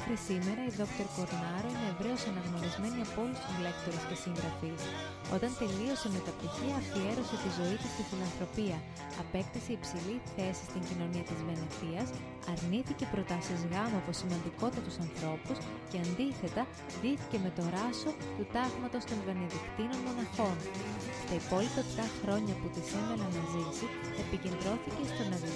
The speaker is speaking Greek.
Μέχρι σήμερα η Δόκτωρ Κορνάρο είναι ευρέως αναγνωρισμένη από όλους τους λέκτορες και συγγραφείς. Όταν τελείωσε μεταπτυχία, αφιέρωσε τη ζωή της στη φιλανθρωπία, απέκτησε υψηλή θέση στην κοινωνία της Βενετίας, αρνήθηκε προτάσεις γάμου από σημαντικότατους ανθρώπους και αντίθετα ντύθηκε με το ράσο του τάγματος των Βενεδικτίνων μοναχών. Στα υπόλοιπα 7 χρόνια που της έμελαν να ζήσει, επικεντρώθηκε στο να